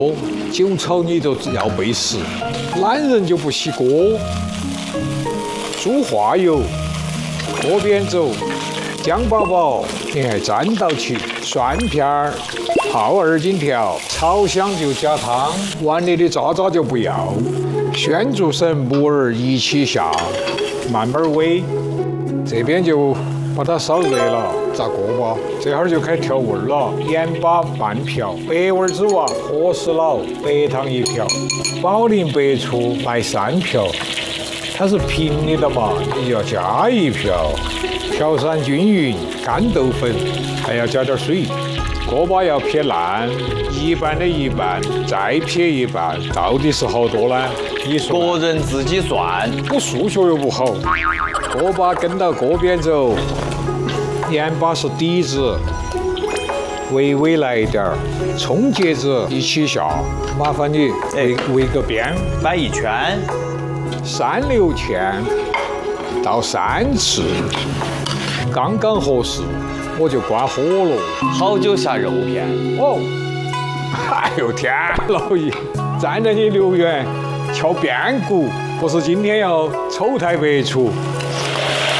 酒炒你都要背时，懒人就不洗锅。猪化油，锅边走，姜宝宝，你还沾到起，蒜片儿，泡二荆条，炒香就加汤，碗里的渣渣就不要，鲜竹笋、木耳一起下，慢慢煨，这边就把它烧热了，炸锅巴，这会儿就开始调味儿了，盐巴半瓢，白味子哇，和事佬，白糖1瓢，宝林白醋来3瓢。它是平的嘛，你就要加1瓢，调散均匀，干豆粉还要加点水，锅巴要撇烂，一半的一半，再撇一半，到底是好多呢？你说？ 个人自己算。 我数学又不好，锅巴跟到锅边走，盐巴是底子，微微来一点儿，葱节子一起下，麻烦你围个边， 摆一圈。 3流芡到3次，刚刚合适，我就关火了。 好久下肉片。 哦，哎呦天，老爷，站在你留言敲边鼓，不是今天要丑态百出，